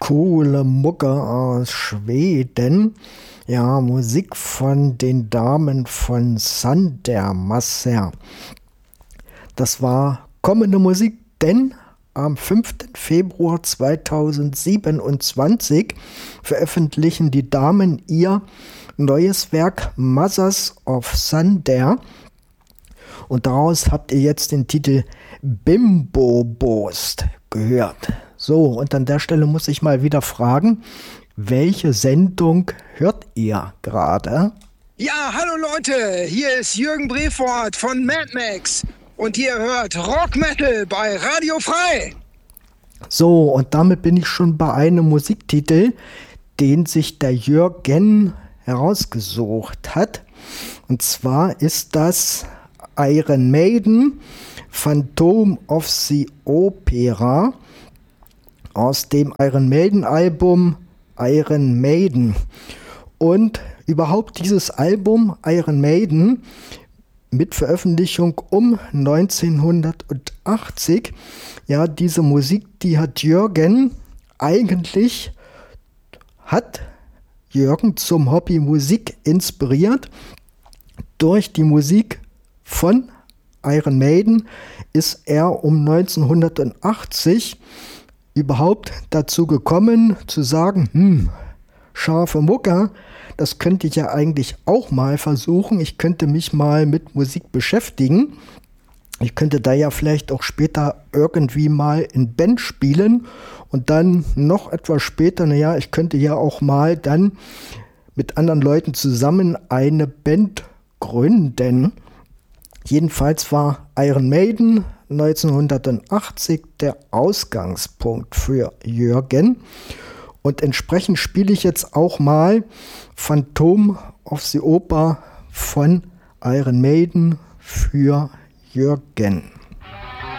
coole Mucke aus Schweden. Ja, Musik von den Damen von Sandermasser. Das war kommende Musik, denn am 5. Februar 2027 veröffentlichen die Damen ihr neues Werk Mothers of Sander. Und daraus habt ihr jetzt den Titel Bimbo Boost gehört. So, und an der Stelle muss ich mal wieder fragen, welche Sendung hört ihr gerade? Ja, hallo Leute, hier ist Jürgen Brefort von Mad Max und ihr hört Rock Metal bei Radio Frei. So, und damit bin ich schon bei einem Musiktitel, den sich der Jürgen herausgesucht hat. Und zwar ist das Iron Maiden, Phantom of the Opera, aus dem Iron Maiden Album Iron Maiden. Und überhaupt dieses Album Iron Maiden mit Veröffentlichung um 1980, ja, diese Musik, die hat Jürgen zum Hobby Musik inspiriert. Durch die Musik von Iron Maiden ist er um 1980 überhaupt dazu gekommen zu sagen, scharfe Mucke, das könnte ich ja eigentlich auch mal versuchen. Ich könnte mich mal mit Musik beschäftigen. Ich könnte da ja vielleicht auch später irgendwie mal in Band spielen und dann noch etwas später, ich könnte ja auch mal dann mit anderen Leuten zusammen eine Band gründen. Jedenfalls war Iron Maiden 1980 der Ausgangspunkt für Jürgen. Und entsprechend spiele ich jetzt auch mal Phantom of the Opera von Iron Maiden für Jürgen.